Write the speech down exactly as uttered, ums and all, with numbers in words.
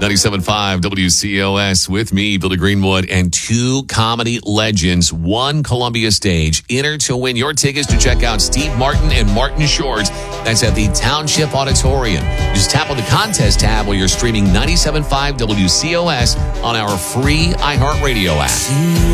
ninety-seven point five W C O S with me, Billy Greenwood, and two comedy legends, one Columbia stage. Enter to win your tickets to check out Steve Martin and Martin Short. That's at the Township Auditorium. Just tap on the contest tab while you're streaming ninety-seven point five W C O S on our free iHeartRadio app.